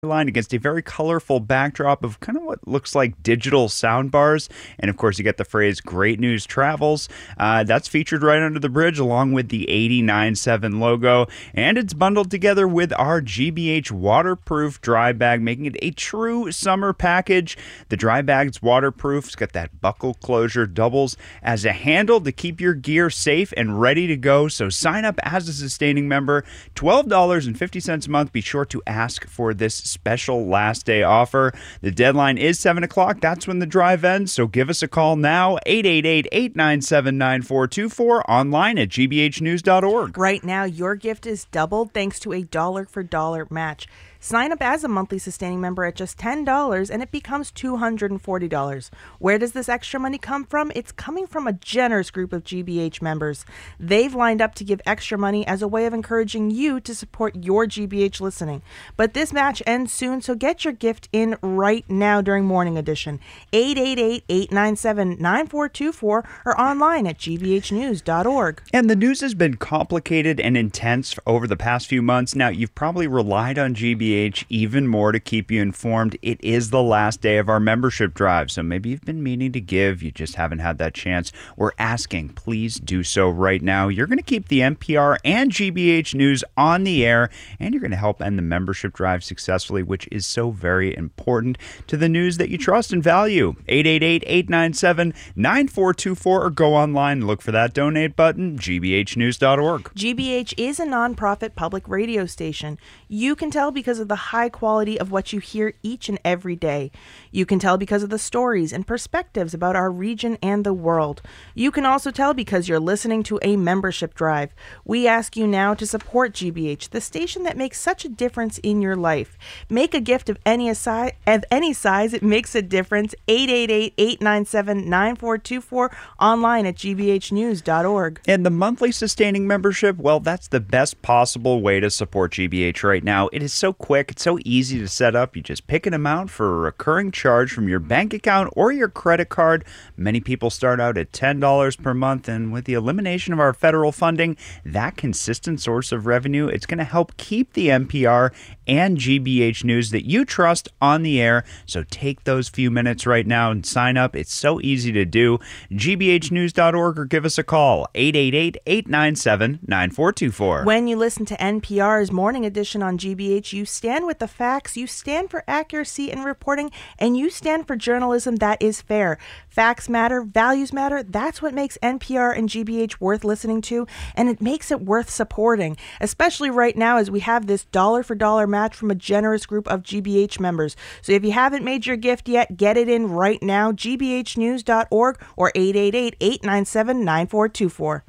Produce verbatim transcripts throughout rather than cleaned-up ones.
line against a very colorful backdrop of kind of what looks like digital sound bars. And of course, you get the phrase "Great News Travels." Uh, that's featured right under the bridge along with the eighty-nine point seven logo. And it's bundled together with our G B H waterproof dry bag, making it a true summer package. The dry bag's waterproof. It's got that buckle closure, doubles as a handle to keep your gear safe and ready to go. So sign up as a sustaining member, twelve dollars and fifty cents a month. Be sure to ask for this special last day offer. The deadline is seven o'clock. That's when the drive ends. So give us a call now, eight eight eight, eight nine seven, nine four two four, online at g b h news dot org. Right now, your gift is doubled thanks to a dollar for dollar match. Sign up as a monthly sustaining member at just ten dollars and it becomes two hundred forty dollars. Where does this extra money come from? It's coming from a generous group of G B H members. They've lined up to give extra money as a way of encouraging you to support your G B H listening. But this match ends soon, so get your gift in right now during Morning Edition. eight eight eight, eight nine seven, nine four two four or online at g b h news dot org. And the news has been complicated and intense over the past few months. Now, you've probably relied on G B H even more to keep you informed. It is the last day of our membership drive, so maybe you've been meaning to give, you just haven't had that chance. We're asking, please do so right now. You're going to keep the N P R and G B H News on the air, and you're going to help end the membership drive successfully, which is so very important to the news that you trust and value. eight eight eight, eight nine seven, nine four two four or go online and look for that donate button, g b h news dot org. G B H is a nonprofit public radio station. You can tell because of the high quality of what you hear each and every day. You can tell because of the stories and perspectives about our region and the world. You can also tell because you're listening to a membership drive. We ask you now to support G B H, the station that makes such a difference in your life. Make a gift of any size, of any size. It makes a difference. eight eight eight, eight nine seven, nine four two four, online at g b h news dot org. And the monthly sustaining membership, well, that's the best possible way to support G B H right now. It is so quick. It's so easy to set up. You just pick an amount for a recurring charge from your bank account or your credit card. Many people start out at ten dollars per month, and with the elimination of our federal funding, that consistent source of revenue, it's going to help keep the N P R and G B H News that you trust on the air. So take those few minutes right now and sign up. It's so easy to do. g b h news dot org or give us a call, eight eight eight, eight nine seven, nine four two four. When you listen to N P R's Morning Edition on G B H, you stand with the facts, you stand for accuracy in reporting, and you stand for journalism that is fair. Facts matter, values matter. That's what makes N P R and G B H worth listening to, and it makes it worth supporting, especially right now as we have this dollar for dollar match from a generous group of G B H members. So if you haven't made your gift yet, get it in right now, g b h news dot org or eight eight eight, eight nine seven, nine four two four.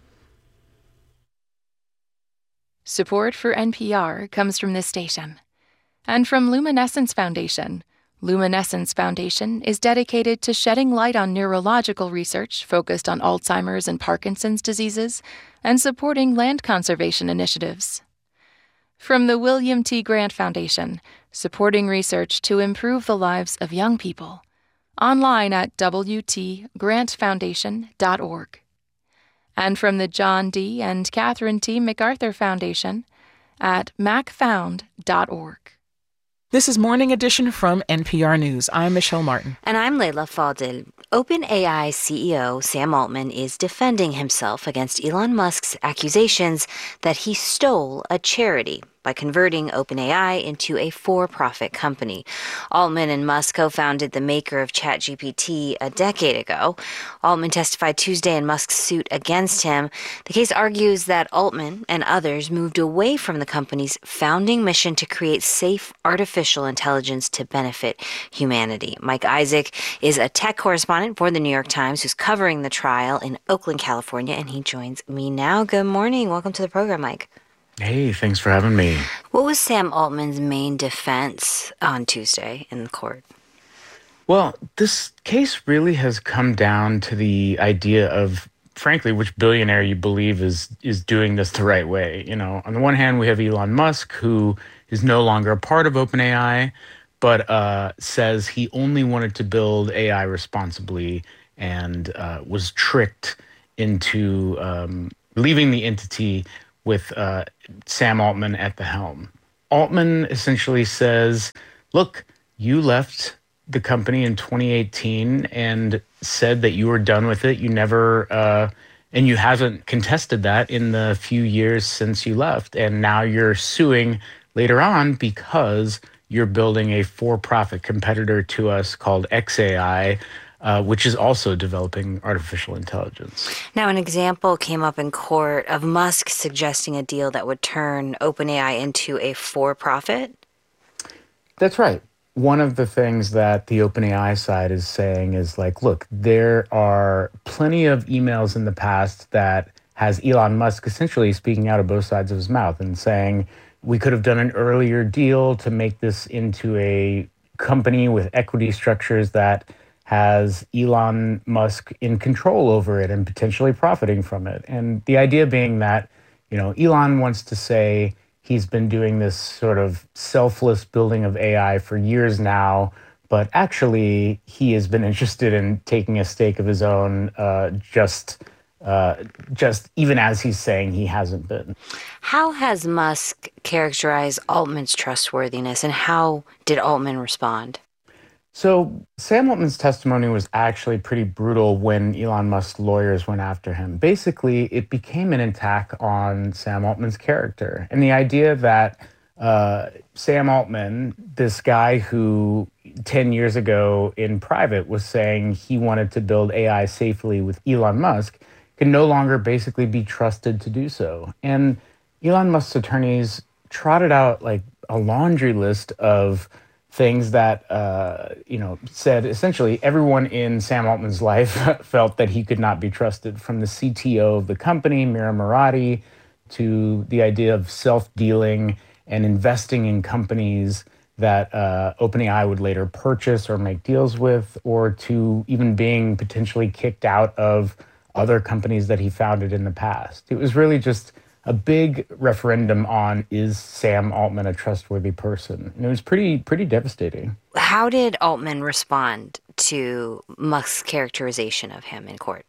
Support for N P R comes from this station and from Luminescence Foundation. Luminescence Foundation is dedicated to shedding light on neurological research focused on Alzheimer's and Parkinson's diseases and supporting land conservation initiatives. From the William T. Grant Foundation, supporting research to improve the lives of young people. Online at w t grant foundation dot org. And from the John D. and Catherine T. MacArthur Foundation at mac found dot org. This is Morning Edition from N P R News. I'm Michelle Martin. And I'm Leila Fadil. OpenAI C E O Sam Altman is defending himself against Elon Musk's accusations that he stole a charity by converting OpenAI into a for-profit company. Altman and Musk co-founded the maker of ChatGPT a decade ago. Altman testified Tuesday in Musk's suit against him. The case argues that Altman and others moved away from the company's founding mission to create safe artificial intelligence to benefit humanity. Mike Isaac is a tech correspondent for the New York Times who's covering the trial in Oakland, California, and he joins me now. Good morning. Welcome to the program, Mike. Hey, thanks for having me. What was Sam Altman's main defense on Tuesday in the court? Well, this case really has come down to the idea of, frankly, which billionaire you believe is is doing this the right way. You know, on the one hand, we have Elon Musk, who is no longer a part of OpenAI, but uh, says he only wanted to build A I responsibly and uh, was tricked into um, leaving the entity with uh, Sam Altman at the helm. Altman essentially says, look, you left the company in twenty eighteen and said that you were done with it. You never, uh, and you haven't contested that in the few years since you left. And now you're suing later on because you're building a for-profit competitor to us called X A I, uh, which is also developing artificial intelligence. Now, an example came up in court of Musk suggesting a deal that would turn OpenAI into a for-profit. That's right. One of the things that the OpenAI side is saying is like, look, there are plenty of emails in the past that has Elon Musk essentially speaking out of both sides of his mouth and saying, we could have done an earlier deal to make this into a company with equity structures that has Elon Musk in control over it and potentially profiting from it. And the idea being that, you know, Elon wants to say he's been doing this sort of selfless building of A I for years now, but actually he has been interested in taking a stake of his own uh, just Uh, just even as he's saying he hasn't been. How has Musk characterized Altman's trustworthiness, and how did Altman respond? So Sam Altman's testimony was actually pretty brutal when Elon Musk's lawyers went after him. Basically, it became an attack on Sam Altman's character. And the idea that uh, Sam Altman, this guy who ten years ago in private was saying he wanted to build A I safely with Elon Musk, can no longer basically be trusted to do so. And Elon Musk's attorneys trotted out like a laundry list of things that, uh, you know, said essentially everyone in Sam Altman's life felt that he could not be trusted, from the C T O of the company, Mira Murati, to the idea of self-dealing and investing in companies that uh, OpenAI would later purchase or make deals with, or to even being potentially kicked out of other companies that he founded in the past. It was really just a big referendum on, is Sam Altman a trustworthy person? And it was pretty pretty devastating. How did Altman respond to Musk's characterization of him in court?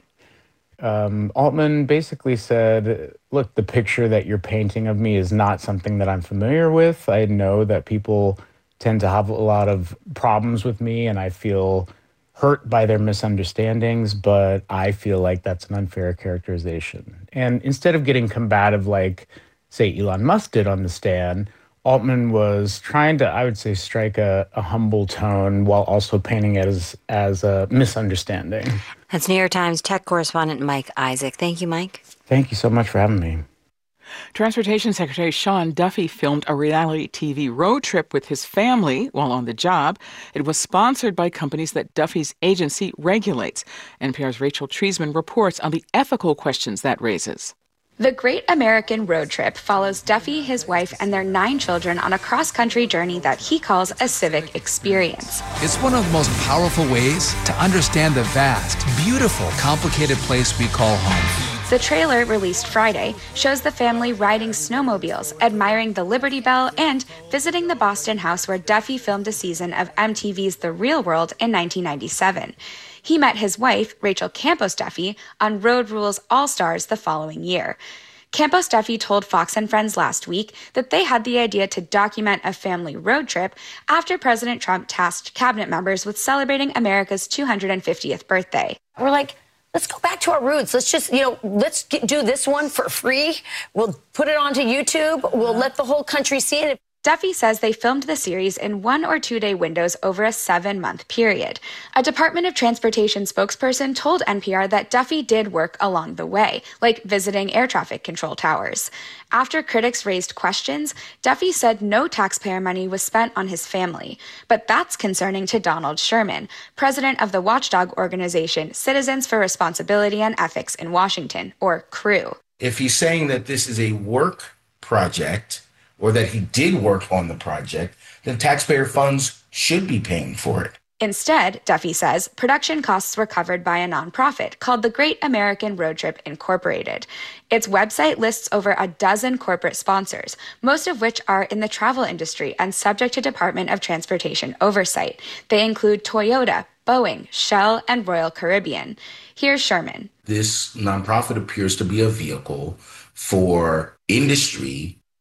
Um, Altman basically said, look, the picture that you're painting of me is not something that I'm familiar with. I know that people tend to have a lot of problems with me, and I feel hurt by their misunderstandings, but I feel like that's an unfair characterization. And instead of getting combative like, say, Elon Musk did on the stand, Altman was trying to, I would say, strike a, a humble tone while also painting it as, as a misunderstanding. That's New York Times tech correspondent Mike Isaac. Thank you, Mike. Thank you so much for having me. Transportation Secretary Sean Duffy filmed a reality T V road trip with his family while on the job. It was sponsored by companies that Duffy's agency regulates. N P R's Rachel Treisman reports on the ethical questions that raises. The Great American Road Trip follows Duffy, his wife, and their nine children on a cross-country journey that he calls a civic experience. It's one of the most powerful ways to understand the vast, beautiful, complicated place we call home. The trailer, released Friday, shows the family riding snowmobiles, admiring the Liberty Bell, and visiting the Boston house where Duffy filmed a season of M T V's The Real World in nineteen ninety-seven. He met his wife, Rachel Campos Duffy, on Road Rules All-Stars the following year. Campos Duffy told Fox and Friends last week that they had the idea to document a family road trip after President Trump tasked cabinet members with celebrating America's two hundred fiftieth birthday. We're like, let's go back to our roots. Let's just, you know, let's get, do this one for free. We'll put it onto YouTube. We'll let the whole country see it. Duffy says they filmed the series in one or two day windows over a seven-month period. A Department of Transportation spokesperson told N P R that Duffy did work along the way, like visiting air traffic control towers. After critics raised questions, Duffy said no taxpayer money was spent on his family. But that's concerning to Donald Sherman, president of the watchdog organization Citizens for Responsibility and Ethics in Washington, or CREW. If he's saying that this is a work project, or that he did work on the project, then taxpayer funds should be paying for it. Instead, Duffy says, production costs were covered by a nonprofit called the Great American Road Trip Incorporated. Its website lists over a dozen corporate sponsors, most of which are in the travel industry and subject to Department of Transportation oversight. They include Toyota, Boeing, Shell, and Royal Caribbean. Here's Sherman. This nonprofit appears to be a vehicle for industry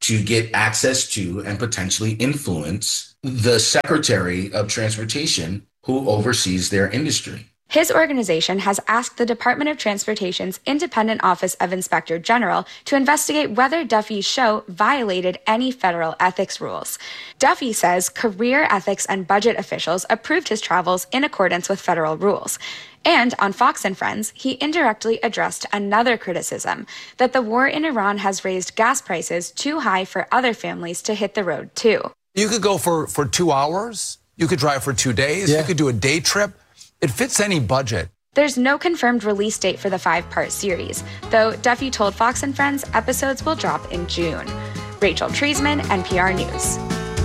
to get access to and potentially influence the Secretary of Transportation who oversees their industry. His organization has asked the Department of Transportation's Independent Office of Inspector General to investigate whether Duffy's show violated any federal ethics rules. Duffy says career ethics and budget officials approved his travels in accordance with federal rules. And on Fox and Friends, he indirectly addressed another criticism, that the war in Iran has raised gas prices too high for other families to hit the road too. You could go for, for two hours. You could drive for two days. Yeah. You could do a day trip. It fits any budget. There's no confirmed release date for the five-part series, though Duffy told Fox and Friends episodes will drop in June. Rachel Treisman, N P R News.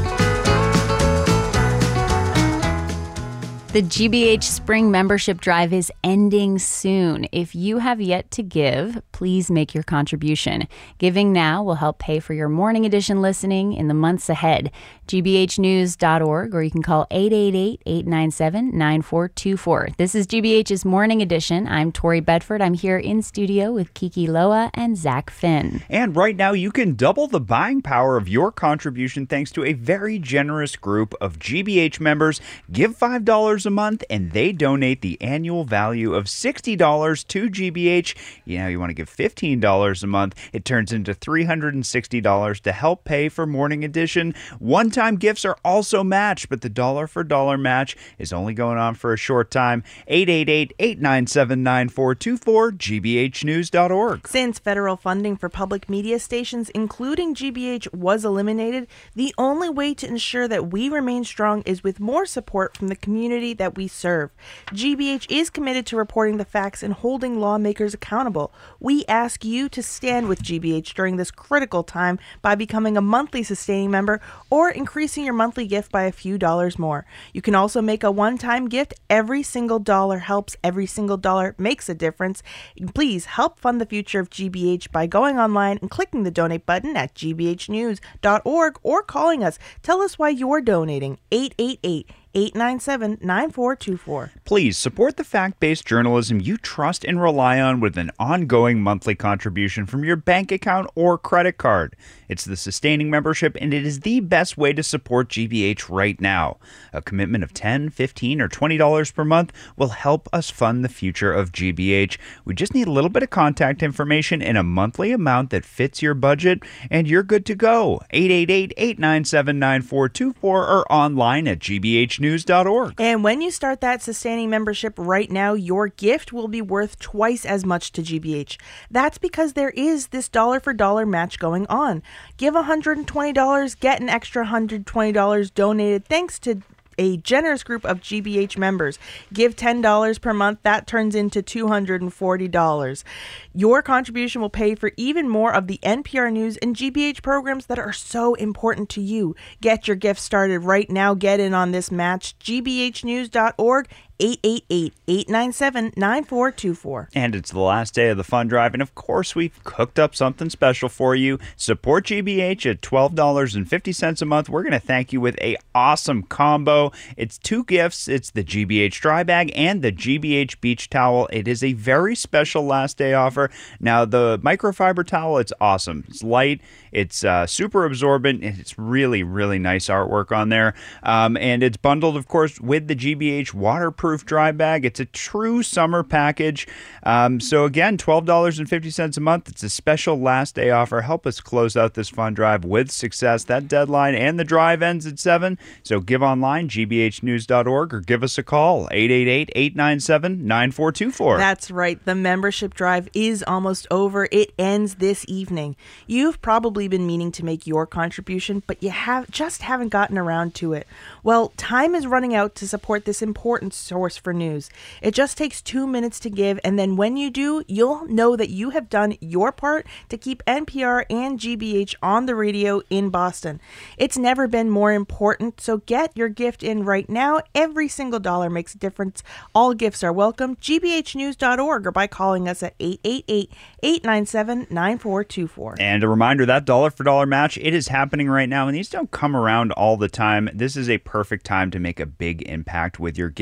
The G B H Spring Membership Drive is ending soon. If you have yet to give, please make your contribution. Giving now will help pay for your morning edition listening in the months ahead. G B H news dot org, or you can call eight eight eight, eight nine seven, nine four two four. This is G B H's Morning Edition. I'm Tori Bedford. I'm here in studio with Kiki Loa and Zach Finn. And right now, you can double the buying power of your contribution thanks to a very generous group of G B H members. Give five dollars a month, and they donate the annual value of sixty dollars to G B H. You know, you want to give fifteen dollars a month, it turns into three hundred sixty dollars to help pay for Morning Edition. One-time gifts are also matched, but the dollar-for-dollar match is only going on for a short time. eight eight eight, eight nine seven, nine four two four, G B H news dot org. Since federal funding for public media stations, including G B H, was eliminated, the only way to ensure that we remain strong is with more support from the community that we serve. G B H is committed to reporting the facts and holding lawmakers accountable. We ask you to stand with G B H during this critical time by becoming a monthly sustaining member or increasing your monthly gift by a few dollars more. You can also make a one-time gift. Every single dollar helps. Every single dollar makes a difference. Please help fund the future of G B H by going online and clicking the donate button at G B H news dot org or calling us. Tell us why you're donating. eight eight eight, eight nine seven, nine four two four. Please support the fact-based journalism you trust and rely on with an ongoing monthly contribution from your bank account or credit card. It's the sustaining membership, and it is the best way to support G B H right now. A commitment of ten dollars, fifteen dollars, or twenty dollars per month will help us fund the future of G B H. We just need a little bit of contact information and a monthly amount that fits your budget, and you're good to go. eight eight eight, eight nine seven, nine four two four or online at G B H news dot org. And when you start that sustaining membership right now, your gift will be worth twice as much to G B H. That's because there is this dollar for dollar match going on. Give one hundred twenty dollars, get an extra one hundred twenty dollars donated thanks to a generous group of G B H members. Give ten dollars per month. That turns into two hundred forty dollars. Your contribution will pay for even more of the N P R News and G B H programs that are so important to you. Get your gift started right now. Get in on this match. G B H news dot org. eight eight eight, eight nine seven, nine four two four. And it's the last day of the fund drive, and of course we've cooked up something special for you. Support G B H at twelve dollars and fifty cents a month. We're going to thank you with a awesome combo. It's two gifts. It's the G B H dry bag and the G B H beach towel. It is a very special last day offer. Now, the microfiber towel, it's awesome. It's light. It's uh, super absorbent. And it's really, really nice artwork on there. Um, and it's bundled, of course, with the G B H waterproof dry bag. It's a true summer package. Um, so again, twelve dollars and fifty cents a month. It's a special last day offer. Help us close out this fund drive with success. That deadline and the drive ends at seven. So give online, G B H news dot org, or give us a call, eight eight eight, eight nine seven, nine four two four. That's right. The membership drive is almost over. It ends this evening. You've probably been meaning to make your contribution, but you have just haven't gotten around to it. Well, time is running out to support this important source for news. It just takes two minutes to give, and then when you do, you'll know that you have done your part to keep N P R and G B H on the radio in Boston. It's never been more important, so get your gift in right now. Every single dollar makes a difference. All gifts are welcome. G B H news dot org or by calling us at eight eight eight, eight nine seven, nine four two four. And a reminder, that dollar for dollar match, it is happening right now, and these don't come around all the time. This is a perfect time to make a big impact with your gift.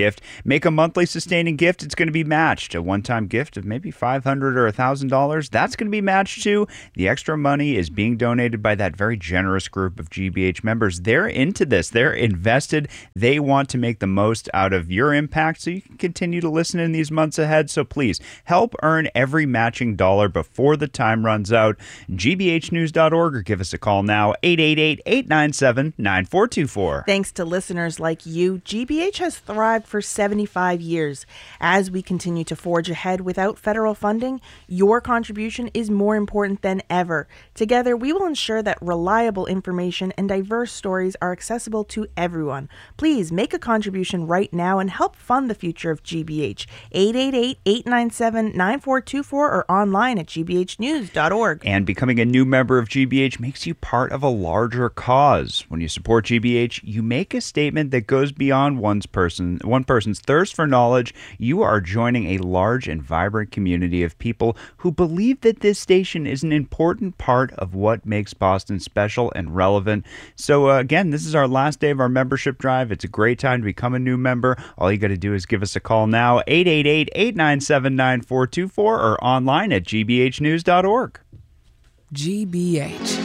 Make a monthly sustaining gift. It's going to be matched. A one-time gift of maybe five hundred dollars or one thousand dollars. That's going to be matched too. The extra money is being donated by that very generous group of G B H members. They're into this. They're invested. They want to make the most out of your impact so you can continue to listen in these months ahead. So please help earn every matching dollar before the time runs out. G B H news dot org or give us a call now, eight eight eight, eight nine seven, nine four two four. Thanks to listeners like you, G B H has thrived for seventy-five years. As we continue to forge ahead without federal funding, your contribution is more important than ever. Together, we will ensure that reliable information and diverse stories are accessible to everyone. Please make a contribution right now and help fund the future of G B H. eight eight eight, eight nine seven, nine four two four or online at G B H news dot org. And becoming a new member of G B H makes you part of a larger cause. When you support G B H, you make a statement that goes beyond one's person, one person's thirst for knowledge. You are joining a large and vibrant community of people who believe that this station is an important part of what makes Boston special and relevant. So uh, again, this is our last day of our membership drive. It's a great time to become a new member. All you got to do is give us a call now, eight eight eight, eight nine seven, nine four two four or online at G B H news dot org. G B H.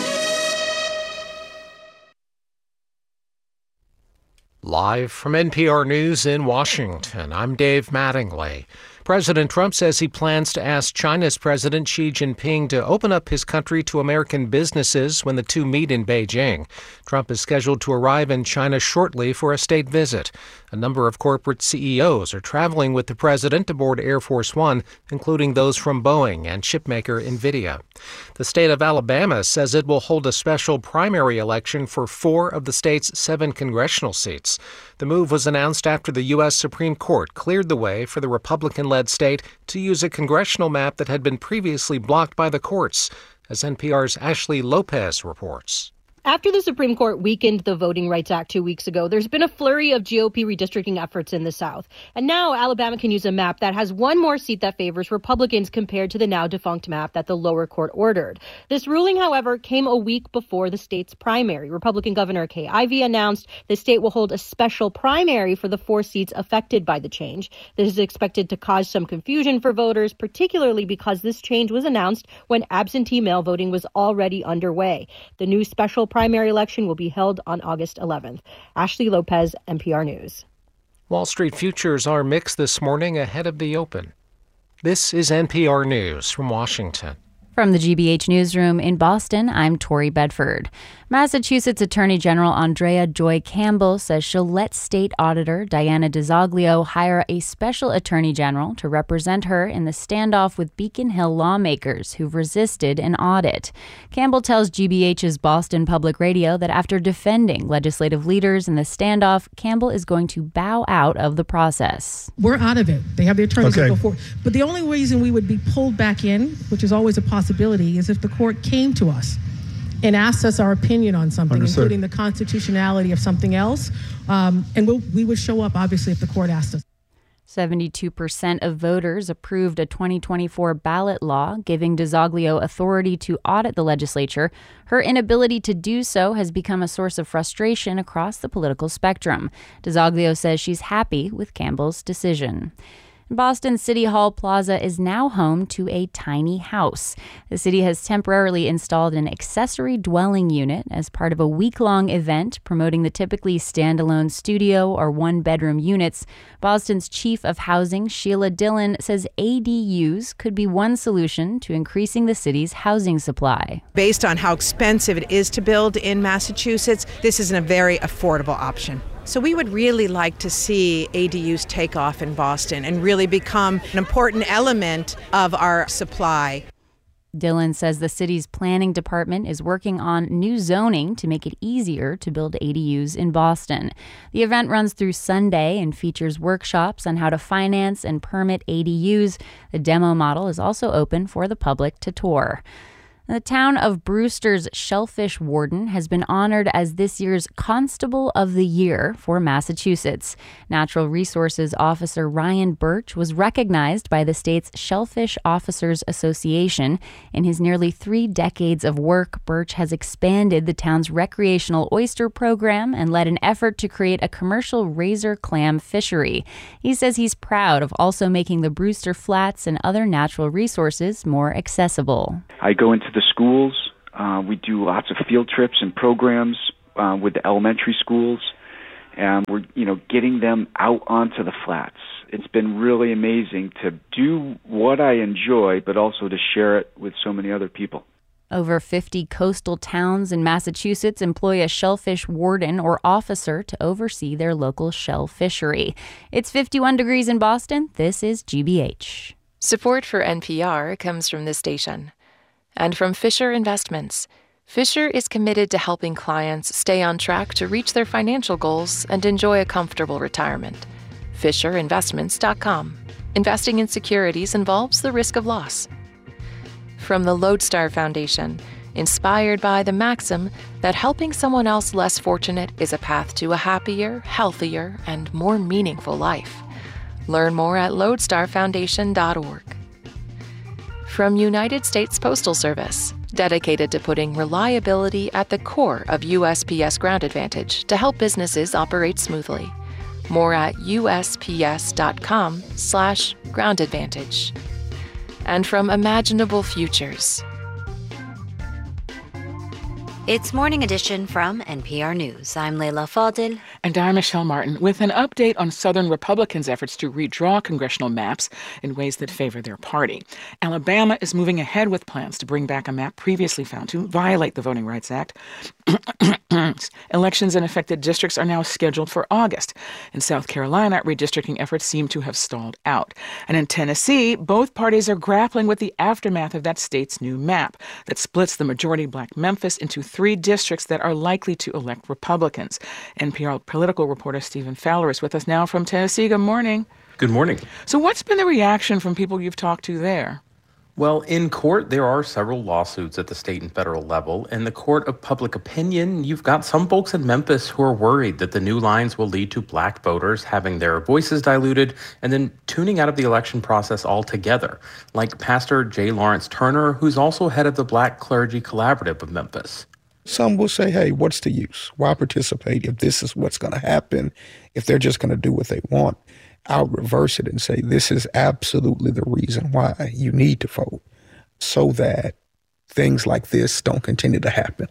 Live from N P R News in Washington, I'm Dave Mattingly. President Trump says he plans to ask China's President Xi Jinping to open up his country to American businesses when the two meet in Beijing. Trump is scheduled to arrive in China shortly for a state visit. A number of corporate C E Os are traveling with the president aboard Air Force One, including those from Boeing and chipmaker NVIDIA. The state of Alabama says it will hold a special primary election for four of the state's seven congressional seats. The move was announced after the U S Supreme Court cleared the way for the Republican-led state to use a congressional map that had been previously blocked by the courts, as N P R's Ashley Lopez reports. After the Supreme Court weakened the Voting Rights Act two weeks ago, there's been a flurry of G O P redistricting efforts in the South. And now Alabama can use a map that has one more seat that favors Republicans compared to the now defunct map that the lower court ordered. This ruling, however, came a week before the state's primary. Republican Governor Kay Ivey announced the state will hold a special primary for the four seats affected by the change. This is expected to cause some confusion for voters, particularly because this change was announced when absentee mail voting was already underway. The new special primary election will be held on August eleventh. Ashley Lopez, N P R News. Wall Street futures are mixed this morning ahead of the open. This is N P R News from Washington. From the G B H Newsroom in Boston, I'm Tori Bedford. Massachusetts Attorney General Andrea Joy Campbell says she'll let State Auditor Diana DiZoglio hire a special attorney general to represent her in the standoff with Beacon Hill lawmakers who've resisted an audit. Campbell tells G B H's Boston Public Radio that after defending legislative leaders in the standoff, Campbell is going to bow out of the process. We're out of it. They have the attorneys okay. that go forward. But the only reason we would be pulled back in, which is always a possibility, is if the court came to us and asked us our opinion on something, Understood. including the constitutionality of something else. Um, and we'll, we would show up, obviously, if the court asked us. seventy-two percent of voters approved a twenty twenty-four ballot law giving DiZoglio authority to audit the legislature. Her inability to do so has become a source of frustration across the political spectrum. DiZoglio says she's happy with Campbell's decision. Boston City Hall Plaza is now home to a tiny house. The city has temporarily installed an accessory dwelling unit as part of a week-long event promoting the typically standalone studio or one-bedroom units. Boston's chief of housing, Sheila Dillon, says A D Us could be one solution to increasing the city's housing supply. Based on how expensive it is to build in Massachusetts, this is a very affordable option. So we would really like to see A D Us take off in Boston and really become an important element of our supply. Dillon says the city's planning department is working on new zoning to make it easier to build A D Us in Boston. The event runs through Sunday and features workshops on how to finance and permit A D Us. The demo model is also open for the public to tour. The town of Brewster's shellfish warden has been honored as this year's Constable of the Year for Massachusetts. Natural Resources Officer Ryan Birch was recognized by the state's Shellfish Officers Association. In his nearly three decades of work, Birch has expanded the town's recreational oyster program and led an effort to create a commercial razor clam fishery. He says he's proud of also making the Brewster Flats and other natural resources more accessible. I go into the schools. Uh, we do lots of field trips and programs uh, with the elementary schools, and we're you know getting them out onto the flats. It's been really amazing to do what I enjoy, but also to share it with so many other people. Over fifty coastal towns in Massachusetts employ a shellfish warden or officer to oversee their local shell fishery. It's fifty-one degrees in Boston. This is G B H. Support for N P R comes from this station. And from Fisher Investments. Fisher is committed to helping clients stay on track to reach their financial goals and enjoy a comfortable retirement. Fisher Investments dot com. Investing in securities involves the risk of loss. From the Lodestar Foundation, inspired by the maxim that helping someone else less fortunate is a path to a happier, healthier, and more meaningful life. Learn more at lodestar foundation dot org. From United States Postal Service, dedicated to putting reliability at the core of U S P S Ground Advantage to help businesses operate smoothly. More at U S P S dot com slash ground advantage. And from Imaginable Futures. It's Morning Edition from N P R News. I'm Leila Fadil. And I'm Michelle Martin with an update on Southern Republicans' efforts to redraw congressional maps in ways that favor their party. Alabama is moving ahead with plans to bring back a map previously found to violate the Voting Rights Act. Elections in affected districts are now scheduled for August. In South Carolina, redistricting efforts seem to have stalled out. And in Tennessee, both parties are grappling with the aftermath of that state's new map that splits the majority black Memphis into three districts that are likely to elect Republicans. N P R political reporter Stephen Fowler is with us now from Tennessee. Good morning. Good morning. So what's been the reaction from people you've talked to there? Well, in court, there are several lawsuits at the state and federal level. In the court of public opinion, you've got some folks in Memphis who are worried that the new lines will lead to black voters having their voices diluted and then tuning out of the election process altogether, like Pastor J. Lawrence Turner, who's also head of the Black Clergy Collaborative of Memphis. Some will say, hey, what's the use? Why participate if this is what's going to happen, if they're just going to do what they want? I'll reverse it and say this is absolutely the reason why you need to vote, so that things like this don't continue to happen.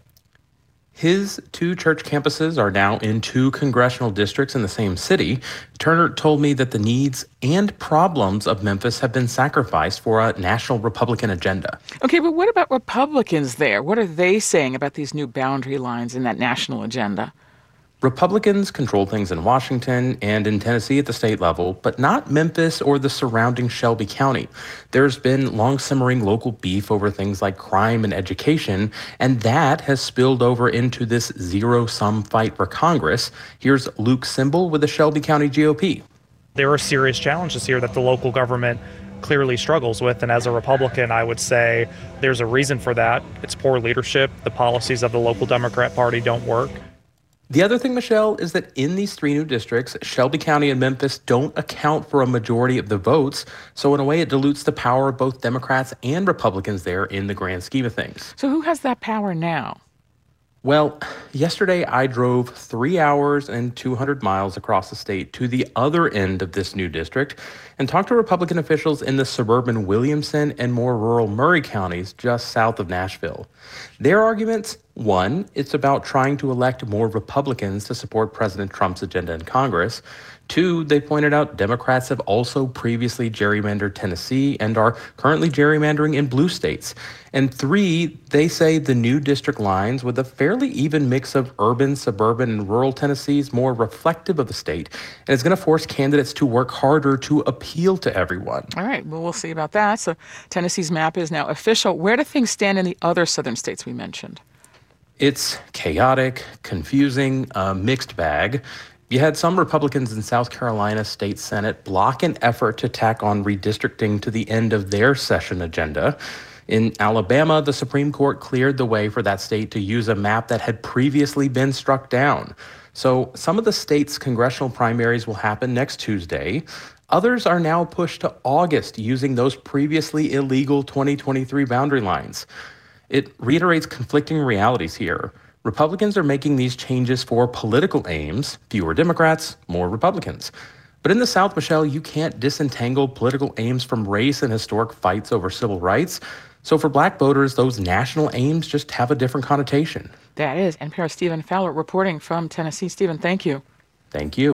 His two church campuses are now in two congressional districts in the same city. Turner told me that the needs and problems of Memphis have been sacrificed for a national Republican agenda. Okay, but what about Republicans there? What are they saying about these new boundary lines in that national agenda? Republicans control things in Washington and in Tennessee at the state level, but not Memphis or the surrounding Shelby County. There's been long simmering local beef over things like crime and education, and that has spilled over into this zero-sum fight for Congress. Here's Luke Simbel with the Shelby County G O P. There are serious challenges here that the local government clearly struggles with, and as a Republican, I would say there's a reason for that. It's poor leadership. The policies of the local Democrat Party don't work. The other thing, Michelle, is that in these three new districts, Shelby County and Memphis don't account for a majority of the votes. So in a way, it dilutes the power of both Democrats and Republicans there in the grand scheme of things. So who has that power now? Well, yesterday I drove three hours and two hundred miles across the state to the other end of this new district and talked to Republican officials in the suburban Williamson and more rural Murray counties just south of Nashville. Their arguments, one, it's about trying to elect more Republicans to support President Trump's agenda in Congress. Two, they pointed out Democrats have also previously gerrymandered Tennessee and are currently gerrymandering in blue states. And three, they say the new district lines with a fairly even mix of urban, suburban, and rural Tennessee is more reflective of the state, and it's going to force candidates to work harder to appeal to everyone. All right, well, we'll see about that. So Tennessee's map is now official. Where do things stand in the other southern states we mentioned? It's chaotic, confusing, a mixed bag. You had some Republicans in South Carolina State Senate block an effort to tack on redistricting to the end of their session agenda. In Alabama, the Supreme Court cleared the way for that state to use a map that had previously been struck down. So some of the state's congressional primaries will happen next Tuesday. Others are now pushed to August using those previously illegal twenty twenty-three boundary lines. It reiterates conflicting realities here. Republicans are making these changes for political aims, fewer Democrats, more Republicans. But in the South, Michelle, you can't disentangle political aims from race and historic fights over civil rights. So for Black voters, those national aims just have a different connotation. That is N P R's Stephen Fowler reporting from Tennessee. Stephen, thank you. Thank you.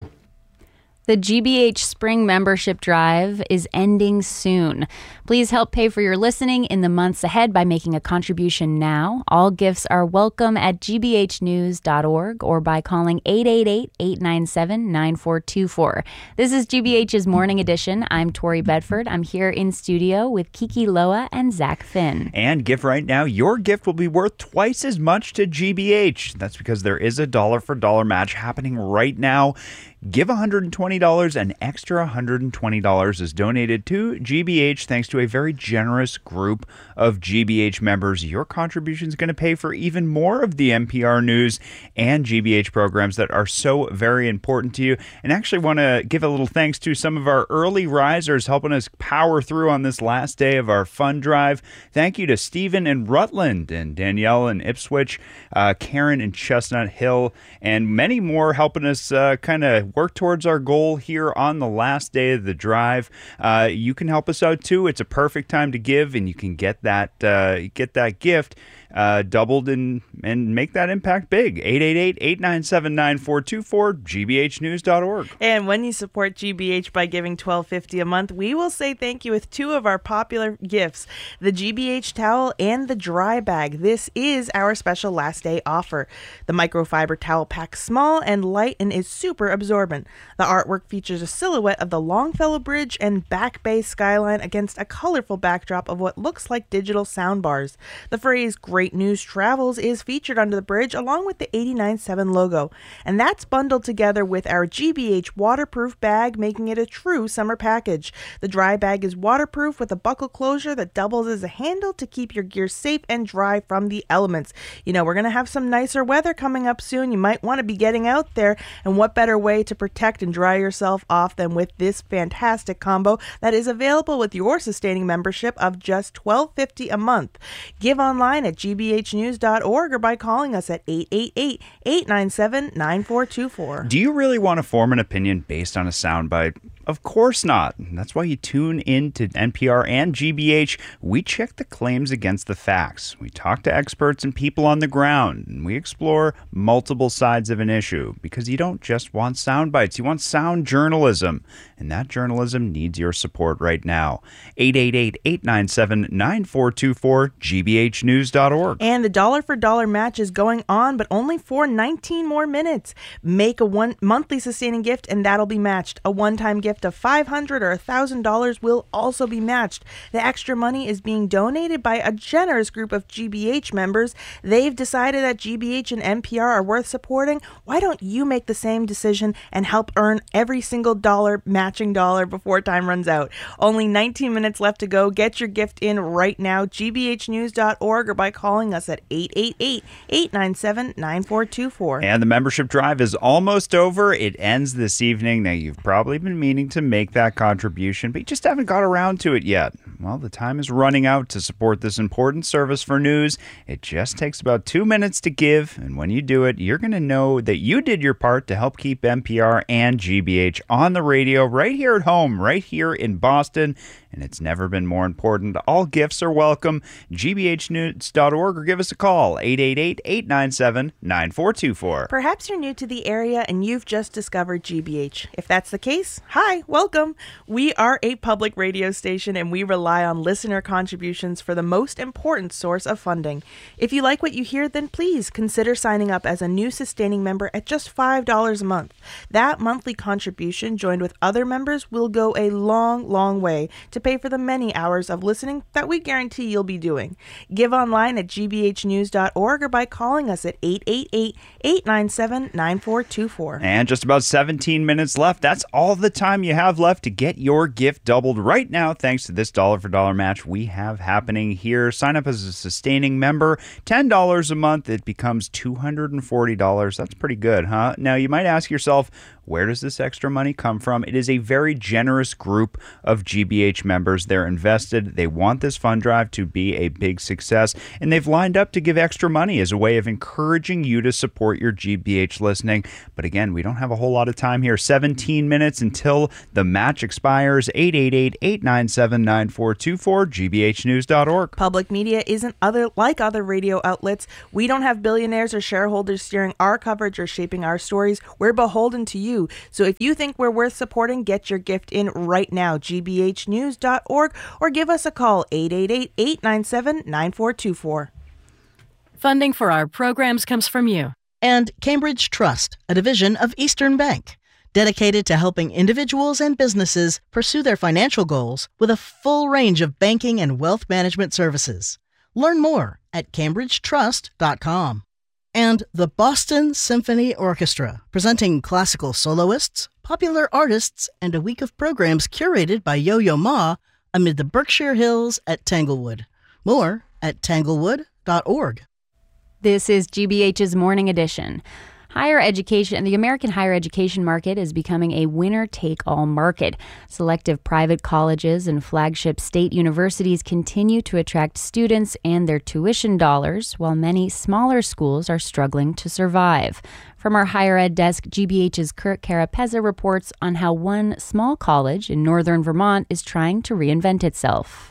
The G B H Spring Membership Drive is ending soon. Please help pay for your listening in the months ahead by making a contribution now. All gifts are welcome at g b h news dot org or by calling eight eight eight, eight nine seven, nine four two four. This is G B H's Morning Edition. I'm Tori Bedford. I'm here in studio with Kiki Loa and Zach Finn. And gift right now, your gift will be worth twice as much to G B H. That's because there is a dollar for dollar match happening right now. Give one hundred twenty dollars, an extra one hundred twenty dollars is donated to G B H thanks to a very generous group of G B H members. Your contribution is going to pay for even more of the N P R News and G B H programs that are so very important to you. And actually want to give a little thanks to some of our early risers helping us power through on this last day of our fund drive. Thank you to Stephen in Rutland and Danielle in Ipswich, uh, Karen in Chestnut Hill, and many more helping us uh, kind of work towards our goal here on the last day of the drive. Uh, you can help us out too. It's a perfect time to give, and you can get that uh, get that gift uh, doubled and and make that impact big. eight eight eight, eight nine seven, nine four two four, g b h news dot org. And when you support G B H by giving twelve fifty a month, we will say thank you with two of our popular gifts, the G B H towel and the dry bag. This is our special last day offer. The microfiber towel packs small and light and is super absorbent. The artwork features a silhouette of the Longfellow Bridge and Back Bay skyline against a colorful backdrop of what looks like digital soundbars. The phrase "Great News Travels" is featured under the bridge along with the eighty-nine point seven logo, and that's bundled together with our G B H waterproof bag, making it a true summer package. The dry bag is waterproof with a buckle closure that doubles as a handle to keep your gear safe and dry from the elements. You know, we're going to have some nicer weather coming up soon. You might want to be getting out there, and what better way to protect and dry yourself off than with this fantastic combo that is available with your sustaining membership of just twelve fifty a month. Give online at g b h news dot org or by calling us at eight eight eight, eight nine seven, nine four two four. Do you really want to form an opinion based on a soundbite? Of course not. That's why you tune in to N P R and G B H. We check the claims against the facts. We talk to experts and people on the ground, and we explore multiple sides of an issue because you don't just want sound bites. You want sound journalism, and that journalism needs your support right now. eight eight eight, eight nine seven, nine four two four, g b h news dot org. And the dollar for dollar match is going on, but only for nineteen more minutes. Make a one monthly sustaining gift, and that'll be matched. A one-time gift of five hundred dollars or one thousand dollars will also be matched. The extra money is being donated by a generous group of G B H members. They've decided that G B H and N P R are worth supporting. Why don't you make the same decision and help earn every single dollar, matching dollar, before time runs out? Only nineteen minutes left to go. Get your gift in right now, g b h news dot org, or by calling us at eight eight eight, eight nine seven, nine four two four. And the membership drive is almost over. It ends this evening. Now, you've probably been meaning to make that contribution, but you just haven't got around to it yet. Well, the time is running out to support this important service for news. It just takes about two minutes to give, and when you do it, you're going to know that you did your part to help keep N P R and G B H on the radio right here at home, right here in Boston, and it's never been more important. All gifts are welcome. g b h news dot org or give us a call, eight eight eight, eight nine seven, nine four two four. Perhaps you're new to the area and you've just discovered G B H. If that's the case, hi, welcome. We are a public radio station and we rely on listener contributions for the most important source of funding. If you like what you hear, then please consider signing up as a new sustaining member at just five dollars a month. That monthly contribution, joined with other members, will go a long, long way to pay for the many hours of listening that we guarantee you'll be doing. Give online at g b h news dot org or by calling us at eight eight eight, eight nine seven, nine four two four. And just about seventeen minutes left. That's all the time you have left to get your gift doubled right now thanks to this dollar for dollar match we have happening here. Sign up as a sustaining member, ten dollars a month. It becomes two hundred forty dollars. That's pretty good, huh? Now, you might ask yourself, where does this extra money come from? It is a very generous group of G B H members. They're invested. They want this fund drive to be a big success, and they've lined up to give extra money as a way of encouraging you to support your G B H listening. But again, we don't have a whole lot of time here. seventeen minutes until the match expires. eight eight eight, eight nine seven, nine four two four, g b h news dot org. Public media isn't other like other radio outlets. We don't have billionaires or shareholders steering our coverage or shaping our stories. We're beholden to you. So if you think we're worth supporting, get your gift in right now, g b h news dot org, or give us a call, eight eight eight, eight nine seven, nine four two four. Funding for our programs comes from you. And Cambridge Trust, a division of Eastern Bank, dedicated to helping individuals and businesses pursue their financial goals with a full range of banking and wealth management services. Learn more at cambridge trust dot com. And the Boston Symphony Orchestra, presenting classical soloists, popular artists, and a week of programs curated by Yo-Yo Ma amid the Berkshire Hills at Tanglewood. More at tanglewood dot org. This is G B H's Morning Edition. Higher education, the American higher education market is becoming a winner-take-all market. Selective private colleges and flagship state universities continue to attract students and their tuition dollars, while many smaller schools are struggling to survive. From our higher ed desk, G B H's Kurt Carapezza reports on how one small college in northern Vermont is trying to reinvent itself.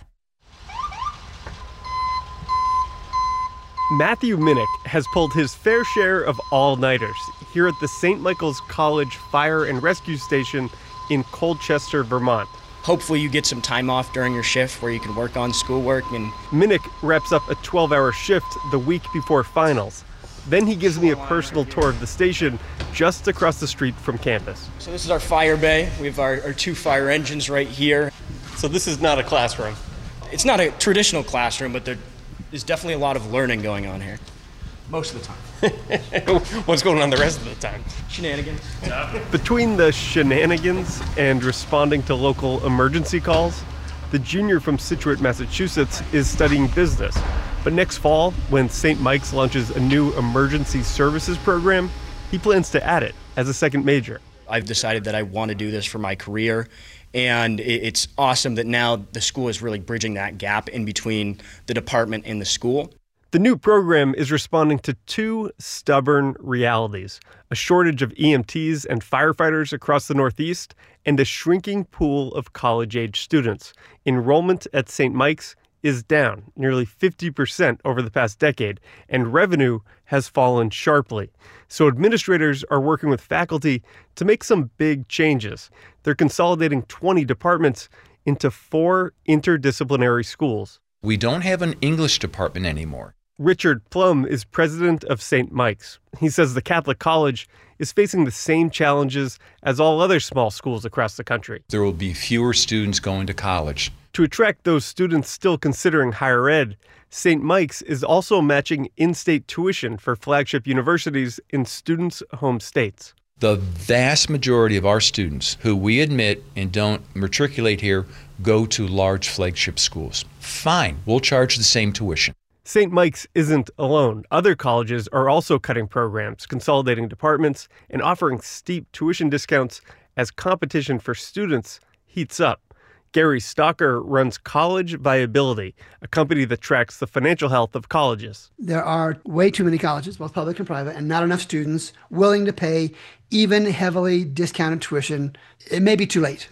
Matthew Minnick has pulled his fair share of all-nighters here at the Saint Michael's College Fire and Rescue Station in Colchester, Vermont. Hopefully you get some time off during your shift where you can work on schoolwork. And Minnick wraps up a twelve-hour shift the week before finals. Then he gives me a personal tour of the station just across the street from campus. So this is our fire bay. We have our, our two fire engines right here. So this is not a classroom? It's not a traditional classroom, but there is definitely a lot of learning going on here. Most of the time. What's going on the rest of the time? Shenanigans. Between the shenanigans and responding to local emergency calls, the junior from Scituate, Massachusetts is studying business. But next fall, when Saint Mike's launches a new emergency services program, he plans to add it as a second major. I've decided that I want to do this for my career, and it's awesome that now the school is really bridging that gap in between the department and the school. The new program is responding to two stubborn realities: a shortage of E M Ts and firefighters across the Northeast, and a shrinking pool of college-age students. Enrollment at Saint Mike's is down nearly fifty percent over the past decade, and revenue has fallen sharply. So administrators are working with faculty to make some big changes. They're consolidating twenty departments into four interdisciplinary schools. We don't have an English department anymore. Richard Plum is president of Saint Mike's. He says the Catholic college is facing the same challenges as all other small schools across the country. There will be fewer students going to college. To attract those students still considering higher ed, Saint Mike's is also matching in-state tuition for flagship universities in students' home states. The vast majority of our students who we admit and don't matriculate here go to large flagship schools. Fine, we'll charge the same tuition. Saint Mike's isn't alone. Other colleges are also cutting programs, consolidating departments, and offering steep tuition discounts as competition for students heats up. Gary Stalker runs College Viability, a company that tracks the financial health of colleges. There are way too many colleges, both public and private, and not enough students willing to pay even heavily discounted tuition. It may be too late.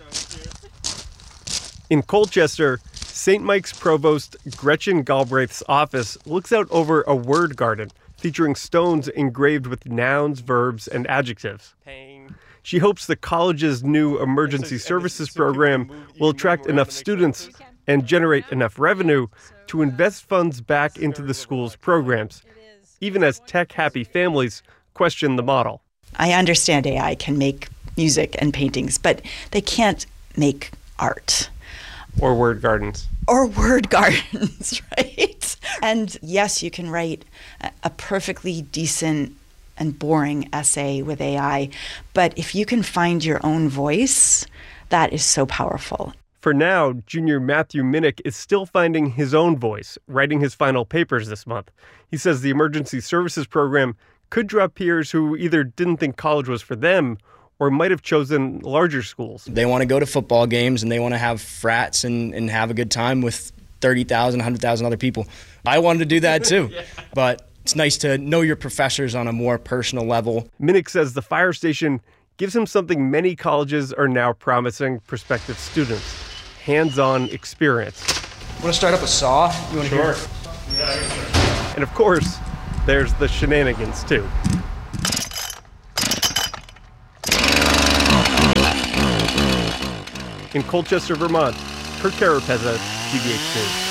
In Colchester, Saint Mike's Provost Gretchen Galbraith's office looks out over a word garden featuring stones engraved with nouns, verbs, and adjectives. She hopes the college's new emergency services program will attract enough students and generate enough revenue to invest funds back into the school's programs, even as tech-happy families question the model. I understand A I can make music and paintings, but they can't make art. Or word gardens. Or word gardens, right? And yes, you can write a perfectly decent and boring essay with A I, but if you can find your own voice, That is so powerful. For now, junior Matthew Minnick is still finding his own voice, writing his final papers this month. He says the emergency services program could draw peers who either didn't think college was for them or might have chosen larger schools. They want to go to football games and they want to have frats and, and have a good time with thirty thousand, one hundred thousand other people. I wanted to do that too, yeah. But it's nice to know your professors on a more personal level. Minnick says the fire station gives him something many colleges are now promising prospective students: hands-on experience. Want to start up a saw? You want to Sure. hear? And of course, there's the shenanigans too. In Colchester, Vermont, Kurt Carapezza, G B H News.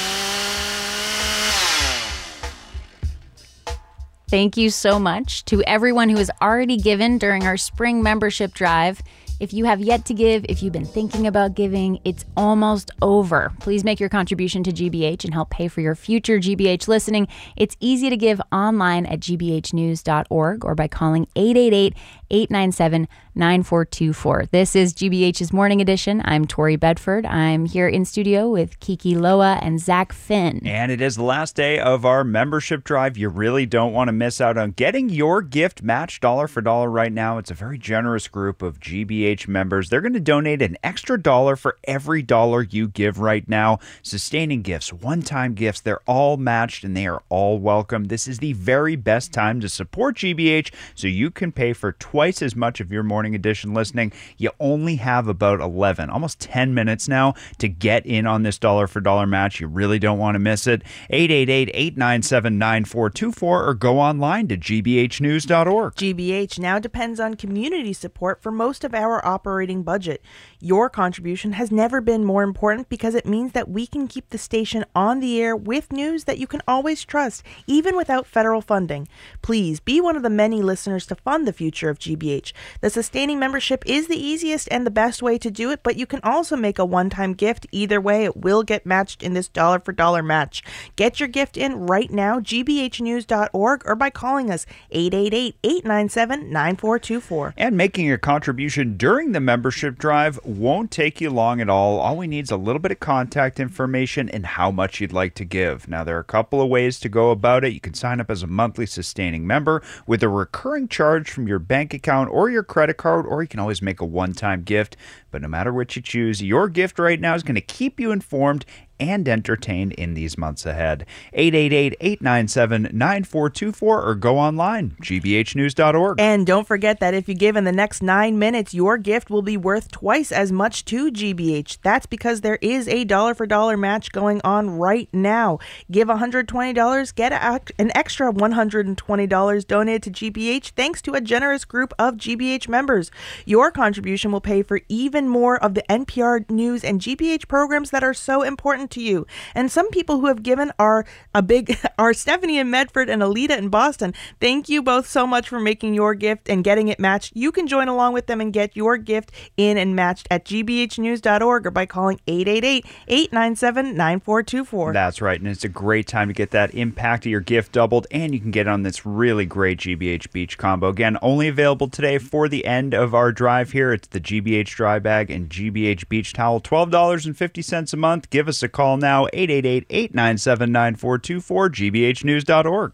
Thank you so much to everyone who has already given during our spring membership drive. If you have yet to give, if you've been thinking about giving, it's almost over. Please make your contribution to G B H and help pay for your future G B H listening. It's easy to give online at g b h news dot org or by calling eight eight eight, eight nine seven, nine four two four. This is G B H's Morning Edition. I'm Tori Bedford. I'm here in studio with Kiki Loa and Zach Finn. And it is the last day of our membership drive. You really don't want to miss out on getting your gift matched dollar for dollar right now. It's a very generous group of G B H members. They're going to donate an extra dollar for every dollar you give right now. Sustaining gifts, one-time gifts, they're all matched and they are all welcome. This is the very best time to support G B H so you can pay for twice as much of your morning edition listening. You only have about eleven, almost ten minutes now to get in on this dollar for dollar match. You really don't want to miss it. eight eight eight, eight nine seven, nine four two four or go online to g b h news dot org. G B H now depends on community support for most of our operating budget. Your contribution has never been more important because it means that we can keep the station on the air with news that you can always trust, even without federal funding. Please be one of the many listeners to fund the future of G B H. The sustaining membership is the easiest and the best way to do it, but you can also make a one-time gift. Either way, it will get matched in this dollar for dollar match. Get your gift in right now, g b h news dot org, or by calling us eight eight eight, eight nine seven, nine four two four. And making a contribution during the membership drive won't take you long at all. All we need is a little bit of contact information and how much you'd like to give. Now, there are a couple of ways to go about it. You can sign up as a monthly sustaining member with a recurring charge from your bank account or your credit card, or you can always make a one-time gift. But no matter what you choose, your gift right now is going to keep you informed and entertained in these months ahead. eight eight eight, eight nine seven, nine four two four or go online, g b h news dot org. And don't forget that if you give in the next nine minutes, your gift will be worth twice as much to G B H. That's because there is a dollar for dollar match going on right now. Give one hundred twenty dollars, get a, an extra one hundred twenty dollars donated to G B H thanks to a generous group of G B H members. Your contribution will pay for even more of the N P R News and G B H programs that are so important to you. And some people who have given are a big are Stephanie in Medford and Alita in Boston. Thank you both so much for making your gift and getting it matched. You can join along with them and get your gift in and matched at g b h news dot org or by calling eight eight eight, eight nine seven, nine four two four. That's right, and it's a great time to get that impact of your gift doubled, and you can get on this really great G B H Beach combo. Again, only available today for the end of our drive here. It's the G B H dry bag and G B H beach towel, twelve dollars and fifty cents a month. Give us a call now, eight eight eight, eight nine seven, nine four two four, g b h news dot org.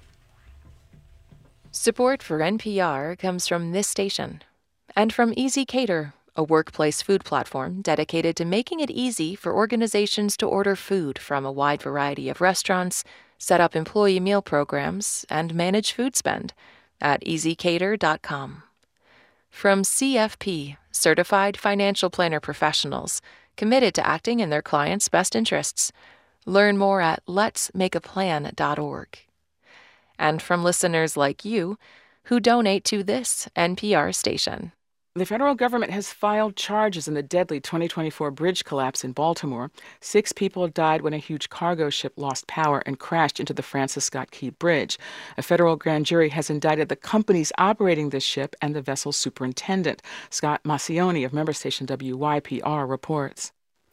Support for N P R comes from this station and from Easy Cater, a workplace food platform dedicated to making it easy for organizations to order food from a wide variety of restaurants, set up employee meal programs, and manage food spend at easy cater dot com. From C F P, Certified Financial Planner Professionals, committed to acting in their clients' best interests. Learn more at lets make a plan dot org. And from listeners like you who donate to this N P R station. The federal government has filed charges in the deadly twenty twenty-four bridge collapse in Baltimore. Six people died when a huge cargo ship lost power and crashed into the Francis Scott Key Bridge. A federal grand jury has indicted the companies operating this ship and the vessel's superintendent. Scott Massioni of member station W Y P R reports.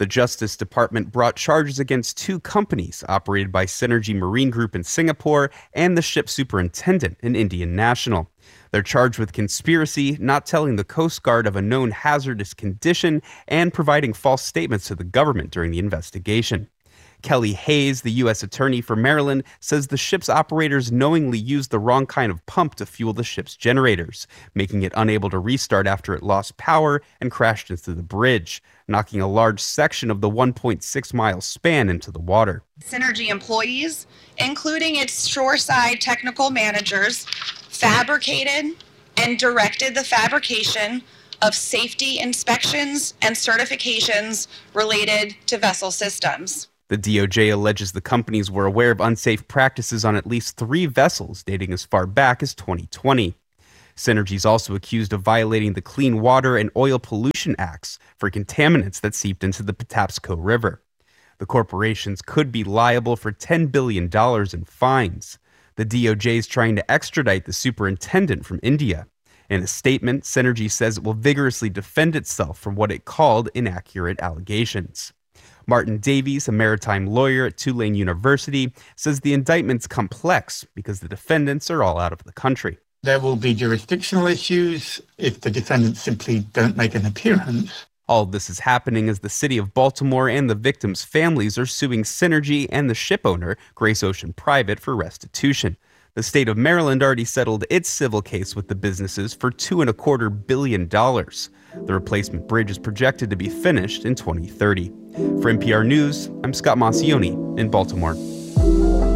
The Justice Department brought charges against two companies operated by Synergy Marine Group in Singapore and the ship superintendent, an Indian national. They're charged with conspiracy, not telling the Coast Guard of a known hazardous condition, and providing false statements to the government during the investigation. Kelly Hayes, the U S attorney for Maryland, says the ship's operators knowingly used the wrong kind of pump to fuel the ship's generators, making it unable to restart after it lost power and crashed into the bridge, knocking a large section of the one point six mile span into the water. Synergy employees, including its shoreside technical managers, fabricated and directed the fabrication of safety inspections and certifications related to vessel systems. The D O J alleges the companies were aware of unsafe practices on at least three vessels dating as far back as twenty twenty. Synergy is also accused of violating the Clean Water and Oil Pollution Acts for contaminants that seeped into the Patapsco River. The corporations could be liable for ten billion dollars in fines. The D O J is trying to extradite the superintendent from India. In a statement, Synergy says it will vigorously defend itself from what it called inaccurate allegations. Martin Davies, a maritime lawyer at Tulane University, says the indictment's complex because the defendants are all out of the country. There will be jurisdictional issues if the defendants simply don't make an appearance. All of this is happening as the city of Baltimore and the victims' families are suing Synergy and the ship owner, Grace Ocean Private, for restitution. The state of Maryland already settled its civil case with the businesses for two and a quarter billion dollars. The replacement bridge is projected to be finished in twenty thirty. For N P R News, I'm Scott Maucione in Baltimore.